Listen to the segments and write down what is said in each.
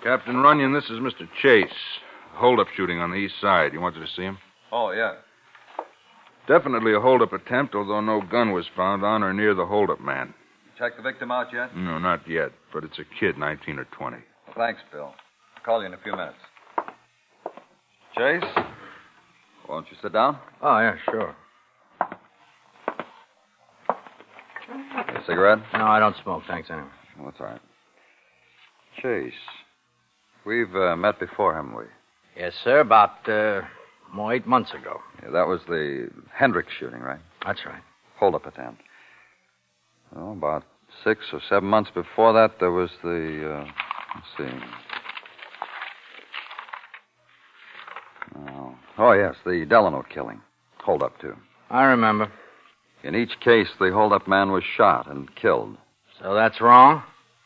Captain Runyon, this is Mr. Chase. Hold-up shooting on the east side. You wanted to see him? Oh, yeah. Definitely a hold-up attempt, although no gun was found on or near the hold-up man. Check the victim out yet? No, not yet, but it's a kid, 19 or 20. Well, thanks, Bill. I'll call you in a few minutes. Chase, won't you sit down? Oh, yeah, sure. A cigarette? No, I don't smoke, thanks, anyway. Well, that's all right. Chase, we've met before, haven't we? Yes, sir, about, 8 months ago. Yeah, that was the Hendricks shooting, right? That's right. Hold-up attempt. Well, about 6 or 7 months before that, there was the, let's see. Oh, yes, the Delano killing. Hold-up, too. I remember. In each case, the hold-up man was shot and killed. So that's wrong?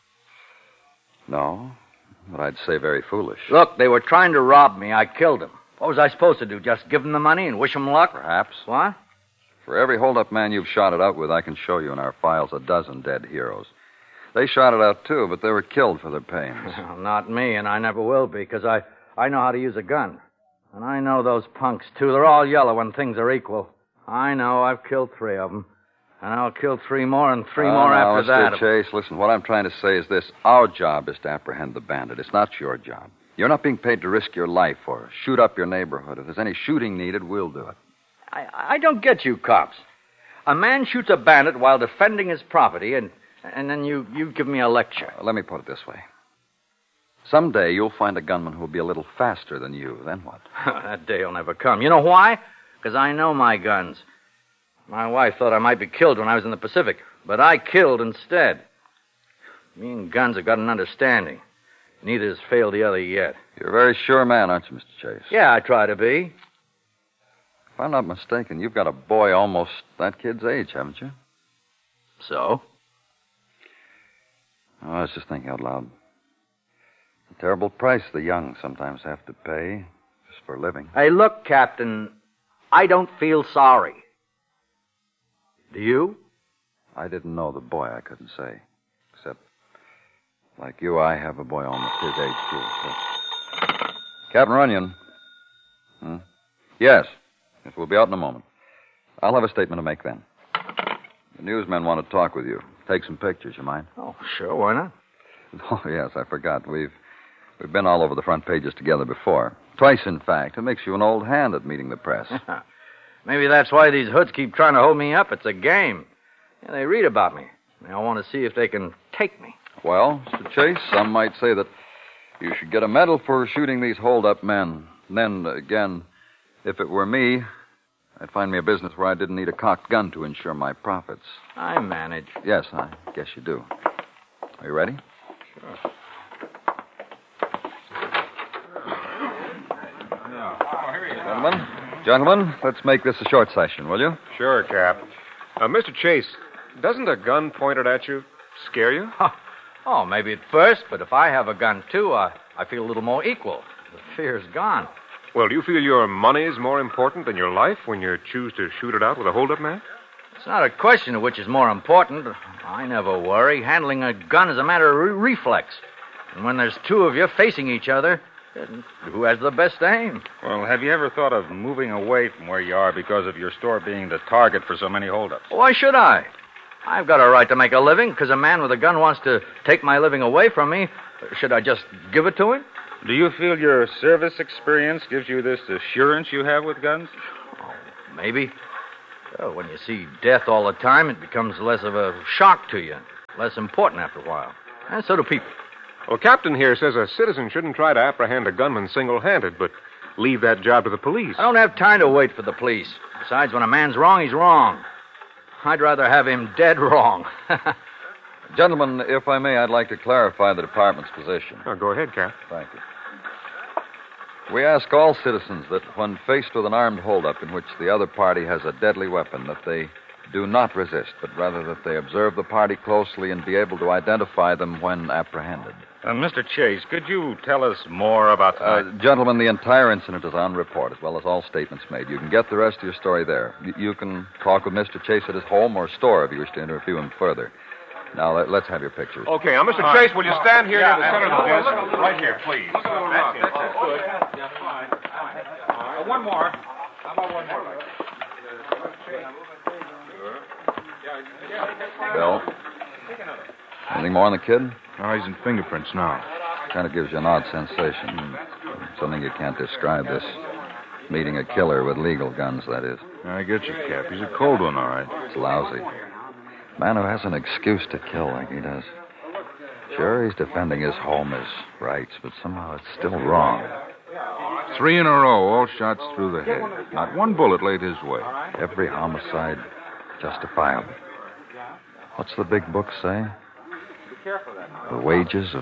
No, but I'd say very foolish. Look, they were trying to rob me. I killed them. What was I supposed to do, just give them the money and wish them luck? Perhaps. What? For every hold-up man you've shot it out with, I can show you in our files a dozen dead heroes. They shot it out, too, but they were killed for their pains. Not me, and I never will be, because I know how to use a gun. And I know those punks, too. They're all yellow when things are equal. I know. I've killed 3 of them. And I'll kill 3 more and 3 more after that. Mr. Chase, listen, what I'm trying to say is this. Our job is to apprehend the bandit. It's not your job. You're not being paid to risk your life or shoot up your neighborhood. If there's any shooting needed, we'll do it. I don't get you, cops. A man shoots a bandit while defending his property, and then you give me a lecture. Let me put it this way. Someday you'll find a gunman who'll be a little faster than you. Then what? That day will never come. You know why? Because I know my guns. My wife thought I might be killed when I was in the Pacific, but I killed instead. Me and guns have got an understanding. Neither has failed the other yet. You're a very sure man, aren't you, Mr. Chase? Yeah, I try to be. If I'm not mistaken, you've got a boy almost that kid's age, haven't you? So? Oh, I was just thinking out loud. The terrible price the young sometimes have to pay just for a living. Hey, look, Captain, I don't feel sorry. Do you? I didn't know the boy, I couldn't say. Except, like you, I have a boy almost his age, too. So. Captain Runyon. Yes. Yes, we'll be out in a moment. I'll have a statement to make then. The newsmen want to talk with you. Take some pictures, you mind? Oh, sure, why not? Oh, yes, I forgot. We've been all over the front pages together before. Twice, in fact. It makes you an old hand at meeting the press. Maybe that's why these hoods keep trying to hold me up. It's a game. Yeah, they read about me. They all want to see if they can take me. Well, Mr. Chase, some might say that you should get a medal for shooting these hold-up men. And then, again, if it were me, I'd find me a business where I didn't need a cocked gun to ensure my profits. I manage. Yes, I guess you do. Are you ready? Sure. Gentlemen, let's make this a short session, will you? Sure, Cap. Mr. Chase, doesn't a gun pointed at you scare you? Oh, maybe at first, but if I have a gun, too, I feel a little more equal. The fear's gone. Well, do you feel your money is more important than your life when you choose to shoot it out with a hold-up man? It's not a question of which is more important. I never worry. Handling a gun is a matter of reflex. And when there's 2 of you facing each other, who has the best aim? Well, have you ever thought of moving away from where you are because of your store being the target for so many holdups? Why should I? I've got a right to make a living because a man with a gun wants to take my living away from me. Should I just give it to him? Do you feel your service experience gives you this assurance you have with guns? Oh, maybe. Well, when you see death all the time, it becomes less of a shock to you. Less important after a while. And so do people. Well, Captain here says a citizen shouldn't try to apprehend a gunman single-handed, but leave that job to the police. I don't have time to wait for the police. Besides, when a man's wrong, he's wrong. I'd rather have him dead wrong. Gentlemen, if I may, I'd like to clarify the department's position. Oh, go ahead, Cap. Thank you. We ask all citizens that when faced with an armed holdup in which the other party has a deadly weapon, that they do not resist, but rather that they observe the party closely and be able to identify them when apprehended. Mr. Chase, could you tell us more about that? Gentlemen, the entire incident is on report, as well as all statements made. You can get the rest of your story there. You can talk with Mr. Chase at his home or store if you wish to interview him further. Now, let's have your pictures. Okay, now, Mr. Chase, will you stand here near the center of the desk? Right here, please. That's good. One more. How about one more? Bill? Anything more on the kid? Oh, he's in fingerprints now. Kind of gives you an odd sensation. Something you can't describe, this meeting a killer with legal guns, that is. I get you, Cap. He's a cold one, all right. It's lousy. Man who has an excuse to kill like he does. Sure, he's defending his home, his rights, but somehow it's still wrong. 3 in a row, all shots through the head. Not one bullet laid his way. Every homicide justifiable. What's the big book say? The wages of